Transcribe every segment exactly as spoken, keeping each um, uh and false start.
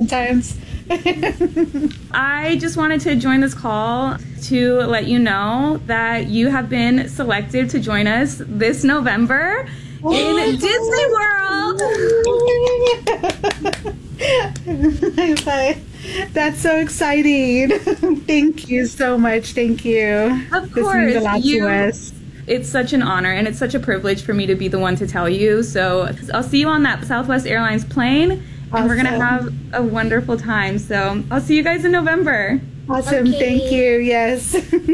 sometimes. I just wanted to join this call to let you know that you have been selected to join us this November in Disney World. That's so exciting. Thank you so much. Thank you. Of This course, means a lot you, to us. It's such an honor and it's such a privilege for me to be the one to tell you. So I'll see you on that Southwest Airlines plane, and Awesome. we're going to have a wonderful time. So I'll see you guys in November. Awesome. Okay. Thank you. Yes.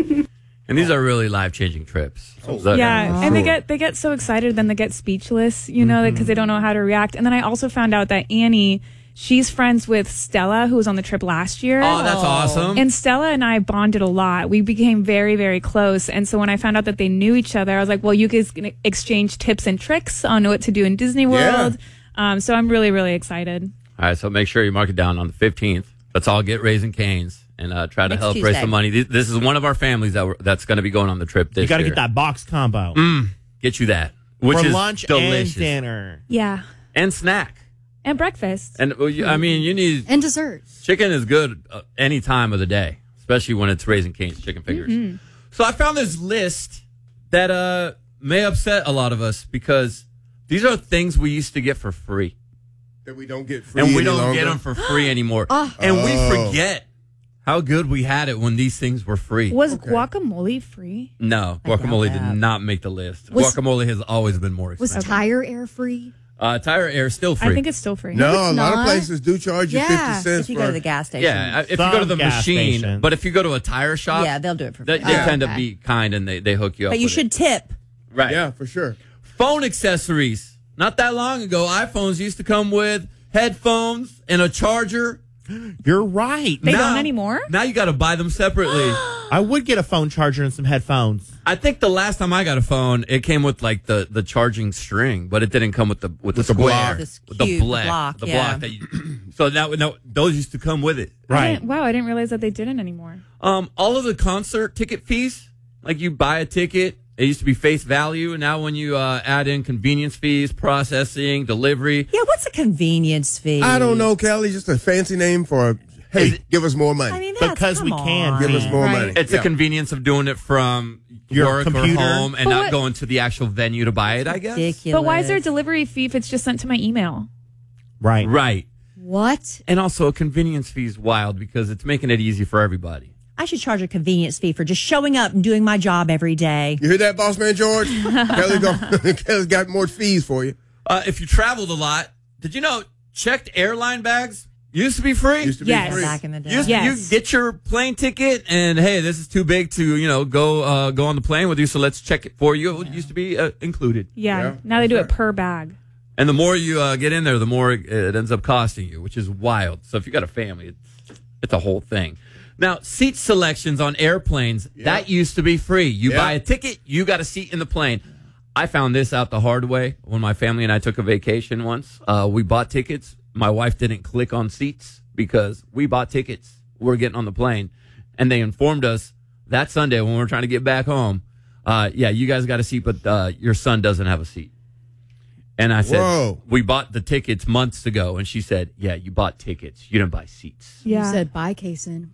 And these are really life-changing trips. So that- Yeah, for and they sure. get they get so excited, then they get speechless, you know, because they don't know how to react. And then I also found out that Annie, she's friends with Stella, who was on the trip last year. Oh, that's awesome. And Stella and I bonded a lot. We became very, very close. And so when I found out that they knew each other, I was like, well, you guys can exchange tips and tricks on what to do in Disney World. Um, so I'm really, really excited. All right, so make sure you mark it down on the fifteenth. Let's all get Raising Cane's and uh, try to Next help raise Tuesday. some money. This, this is one of our families that we're, that's going to be going on the trip this You got to year. get that box combo Mm, get you that, which for is lunch delicious. and dinner. Yeah. And snack. And breakfast. And well, you, I mean, you need And dessert. chicken is good uh, any time of the day, especially when it's Raising Cane's chicken fingers. Mm-hmm. So I found this list that uh, may upset a lot of us because these are things we used to get for free. That we don't get free And we any don't longer. get them for free anymore. Oh. And we Oh. forget how good we had it when these things were free. Was guacamole free? No, I doubt guacamole that. did not make the list. Was- guacamole has always been more Was expensive. Tire Air free? uh, Tire Air is still free. I think it's still free. No, it's a lot of not. places do charge you Yeah, fifty cents if you for go to the gas station. yeah, if you go to Some the gas machine, stations. but if you go to a tire shop, Yeah, they'll do it for they, free. they Yeah. tend to Okay. be kind and they, they hook you up. But you with should it. tip. right. Yeah, for sure. Phone accessories. Not that long ago, iPhones used to come with headphones and a charger. You're right. They Now- don't anymore? Now you got to buy them separately. I would get a phone charger and some headphones. I think the last time I got a phone, it came with like the, the charging string, but it didn't come with the with, With the the square, block. This with the cube, the black, block, the yeah. block that you. So that no, those used to come with it. I Right. didn't- wow, I didn't realize that they didn't anymore. Um, all of the concert ticket fees, like you buy a ticket, it used to be face value, and now when you uh, add in convenience fees, processing, delivery, Yeah, what's a convenience fee? I don't know, Kelly. Just a fancy name for, hey, Is it- give us more money. I mean, that's, Because we come can. on. give us more Right. money. it's Yeah. the convenience of doing it from Your work computer. or home and But not what- going to the actual venue to buy it, I guess. Ridiculous. But why is there a delivery fee if it's just sent to my email? Right. Right. What? And also, a convenience fee is wild because it's making it easy for everybody. I should charge a convenience fee for just showing up and doing my job every day. You hear that, boss man George? Kelly go, Kelly's got more fees for you. Uh, if you traveled a lot, did you know checked airline bags used to be free? Used to be Yes. free. Back in the day. You, used- Yes. you get your plane ticket, and hey, this is too big to you know go uh, go on the plane with you, so let's check it for you. It used to be uh, included, Yeah. Yeah, now they do that's it per bag. and the more you uh, get in there, the more it, it ends up costing you, which is wild. So if you got a family, it's, it's a whole thing. Now, seat selections on airplanes that used to be free. You Yeah. buy a ticket, you got a seat in the plane. I found this out the hard way when my family and I took a vacation once. Uh, we bought tickets. My wife didn't click on seats because we bought tickets. We're getting on the plane. And they informed us that Sunday when we were trying to get back home, uh, yeah, you guys got a seat, but uh, your son doesn't have a seat. And I said, Whoa. we bought the tickets months ago. And she said, yeah, you bought tickets. You didn't buy seats. Yeah. You said, bye, Kason.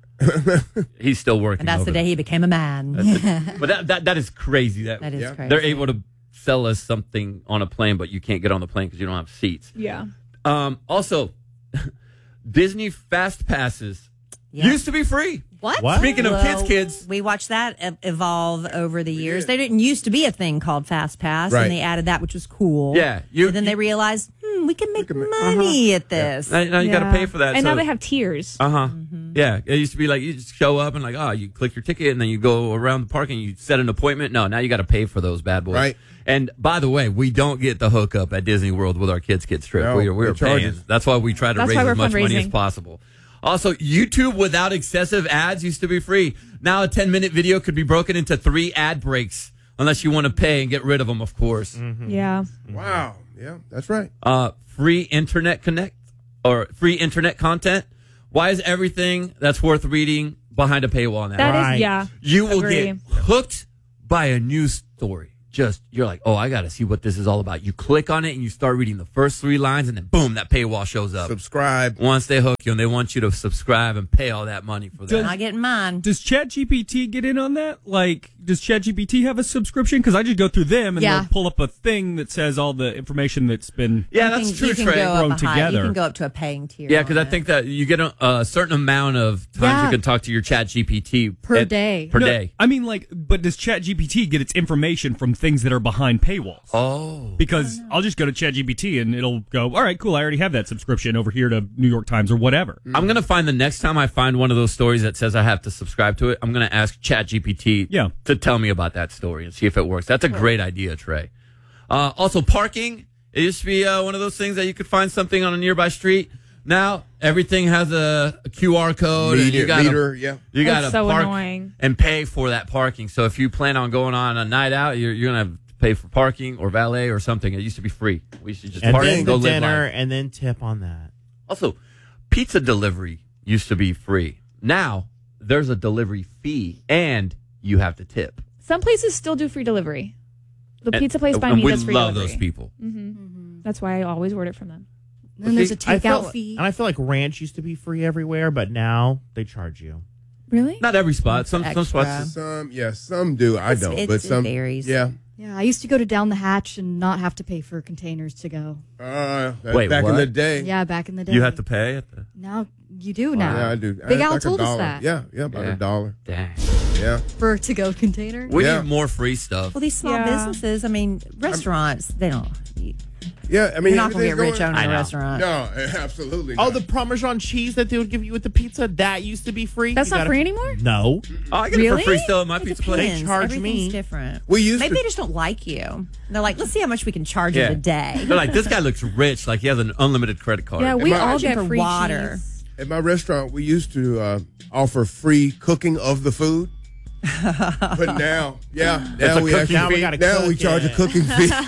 He's still working. And that's the over day there. he became a man. But that, that that is crazy. That, That is Yeah. crazy. they're able to sell us something on a plane, but you can't get on the plane because you don't have seats. yeah. Um, also, Disney Fast Passes Yeah. used to be free. What? What? Speaking of kids, Well, kids. We watched that e- evolve over the years. There didn't used to be a thing called Fast Pass, Right. and they added that, which was cool. Yeah, you- and then they you- realized, hmm, we can make can make- money at this. Now, now you got to Yeah. pay for that. And so- now they have tiers. Uh huh. Mm-hmm. Yeah, it used to be like you just show up and like, oh, you click your ticket and then you go around the park and you set an appointment. No, now you got to pay for those bad boys. Right. And by the way, we don't get the hookup at Disney World with our kids' kids trip. No, we're we're they charge paying. us. That's why we try to That's raise why as we're much money as fundraising. possible. Also, YouTube without excessive ads used to be free. Now a ten minute video could be broken into three ad breaks unless you want to pay and get rid of them, of course. Yeah. Wow. Yeah, that's right. Uh, free internet connect or free internet content. Why is everything that's worth reading behind a paywall now? That is Right. yeah. You will Agree. get hooked by a news story just, you're like, oh, I got to see what this is all about. You click on it and you start reading the first three lines and then boom, that paywall shows up. Subscribe. Once they hook you and they want you to subscribe and pay all that money for that. Not getting mine. Does ChatGPT get in on that? Like, does ChatGPT have a subscription? Because I just go through them and Yeah. they'll pull up a thing that says all the information that's been. Yeah, You that's can- true, you can Trey. go up Thrown a high- together. You can go up to a paying tier. Yeah, because on I it. think that you get a, a certain amount of times Yeah. you can talk to your Chat G P T Per at- day. Per No, day. I mean, like, but does ChatGPT get its information from things that are behind paywalls? Oh, Because I'll just go to ChatGPT and it'll go, all right, cool, I already have that subscription over here to New York Times or whatever. I'm gonna find the next time I find one of those stories that says I have to subscribe to it. I'm gonna ask Chat G P T Yeah. to tell me about that story and see if it works. That's a great idea, Trey. Uh, also, parking. It used to be uh, one of those things that you could find something on a nearby street. Now everything has a, a Q R code, and Meter, you got meter, yeah. you got to That's so park annoying. and pay for that parking. So if you plan on going on a night out, you're, you're gonna have to pay for parking or valet or something. It used to be free. We should just And park then and go the live dinner, life. and then tip on that. Also, pizza delivery used to be free. Now there's a delivery fee, and you have to tip. Some places still do free delivery. The And- pizza place by and me we does free love delivery. those people. That's why I always order from them. Then there's a I feel, takeout fee. And I feel like ranch used to be free everywhere, but now they charge you. Really? Not every spot. Some some Extra. spots. Some, yeah, some do. I It's- don't, it's- but it some varies. Yeah. Yeah, I used to go to Down the Hatch and not have to pay for containers to go. Uh, Wait, back in what? the day. Yeah, back in the day. You have to pay at the Now you do now. Yeah, I do. Big I- Al like a told us dollar. that. Yeah, yeah, about Yeah. a dollar. dang. Yeah. For to go container. We Yeah. need more free stuff. Well, these small Yeah. businesses, I mean, restaurants, they don't. You, Yeah, I mean, you're not going to get everything's rich going- owning I a know. restaurant. No, absolutely. Oh, not. the Parmesan cheese that they would give you with the pizza, that used to be free. That's You not gotta- free anymore? No. Oh, I get it Really? for free still at my It pizza depends. place. They charge Everything's me. different. We used Maybe to- they just don't like you. They're like, let's see how much we can charge Yeah. you today. They're like, this guy looks rich. Like he has an unlimited credit card. Yeah, we I all charging get for free water? cheese. At my restaurant, we used to uh, offer free cooking of the food. But now, yeah, now a we cooking actually Now we gotta now we cook charge it. a cooking fee. if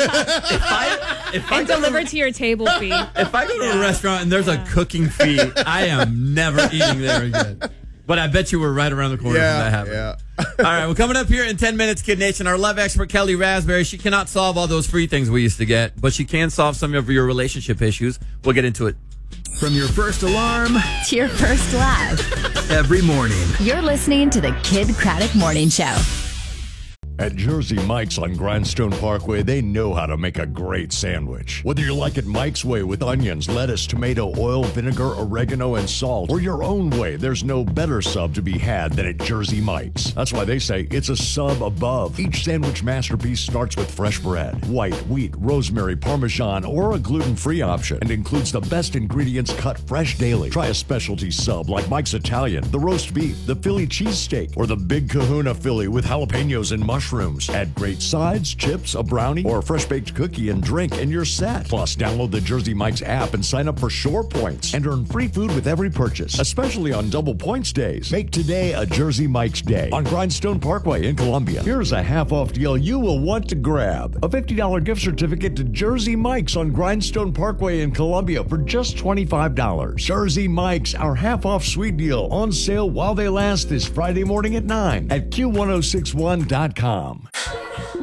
I if I And go to, delivered to your table fee. if I go to a restaurant and there's a cooking fee, I am never eating there again. But I bet you we're right around the corner from that yeah, happening. yeah. All right, we're coming up here in ten minutes, Kid Nation. Our love expert, Kelly Raspberry, she cannot solve all those free things we used to get, but she can solve some of your relationship issues. We'll get into it. From your first alarm To your first laugh. every morning. You're listening to the Kid Craddock Morning Show. At Jersey Mike's on Grindstone Parkway, they know how to make a great sandwich. Whether you like it Mike's way with onions, lettuce, tomato, oil, vinegar, oregano, and salt, or your own way, there's no better sub to be had than at Jersey Mike's. That's why they say it's a sub above. Each sandwich masterpiece starts with fresh bread, white, wheat, rosemary, parmesan, or a gluten-free option, and includes the best ingredients cut fresh daily. Try a specialty sub like Mike's Italian, the roast beef, the Philly cheesesteak, or the Big Kahuna Philly with jalapenos and mushrooms. Add great sides, chips, a brownie, or a fresh-baked cookie and drink, and you're set. Plus, download the Jersey Mike's app and sign up for Shore Points and earn free food with every purchase, especially on double points days. Make today a Jersey Mike's day on Grindstone Parkway in Columbia. Here's a half-off deal you will want to grab. A fifty dollars gift certificate to Jersey Mike's on Grindstone Parkway in Columbia for just twenty-five dollars. Jersey Mike's, our half-off sweet deal, on sale while they last this Friday morning at nine at Q ten sixty-one dot com.